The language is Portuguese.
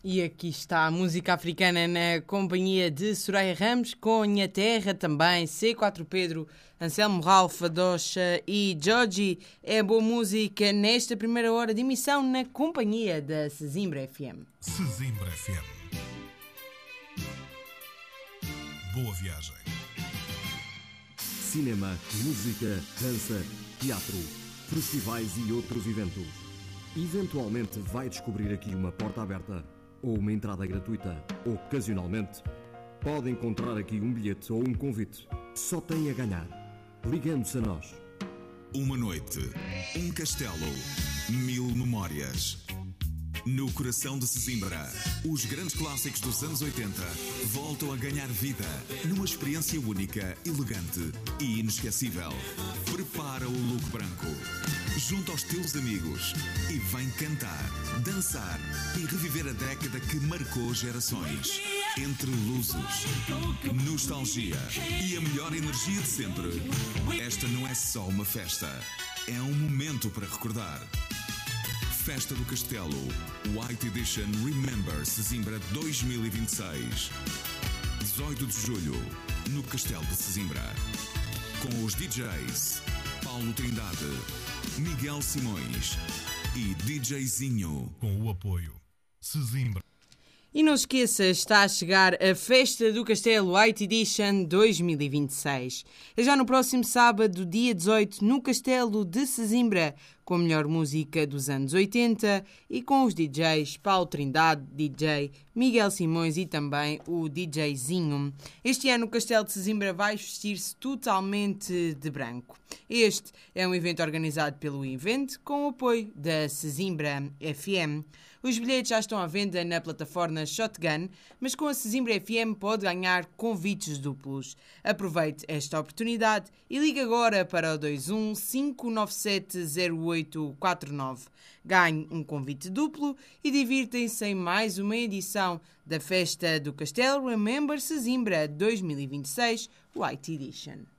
E aqui está a música africana na companhia de Soraya Ramos, com Minha Terra também, C4 Pedro, Anselmo Ralph, Adocha e Georgie. É boa música nesta primeira hora de emissão na companhia da Sesimbra FM. Sesimbra FM. Boa viagem. Cinema, música, dança, teatro, festivais e outros eventos. Eventualmente vai descobrir aqui uma porta aberta ou uma entrada gratuita. Ocasionalmente pode encontrar aqui um bilhete ou um convite. Só tem a ganhar, ligando-se a nós. Uma noite, um castelo, 1000 memórias. No coração de Sesimbra, os grandes clássicos dos anos 80 voltam a ganhar vida numa experiência única, elegante e inesquecível. Prepara o look branco, junto aos teus amigos e vem cantar, dançar e reviver a década que marcou gerações. Entre lusos, nostalgia e a melhor energia de sempre, esta não é só uma festa, é um momento para recordar. Festa do Castelo, White Edition Remember Sesimbra 2026. 18 de julho, no Castelo de Sesimbra. Com os DJs Paulo Trindade, Miguel Simões e DJ Zinho. Com o apoio Sesimbra. E não se esqueça, está a chegar a Festa do Castelo White Edition 2026. É já no próximo sábado, dia 18, no Castelo de Sesimbra, com a melhor música dos anos 80 e com os DJs Paulo Trindade, DJ Miguel Simões e também o DJ Zinho. Este ano o Castelo de Sesimbra vai vestir-se totalmente de branco. Este é um evento organizado pelo Invent com o apoio da Sesimbra FM. Os bilhetes já estão à venda na plataforma Shotgun, mas com a Sesimbra FM pode ganhar convites duplos. Aproveite esta oportunidade e ligue agora para o 21 597 0849. Ganhe um convite duplo e divirtem-se em mais uma edição da Festa do Castelo Remember Sesimbra 2026 White Edition.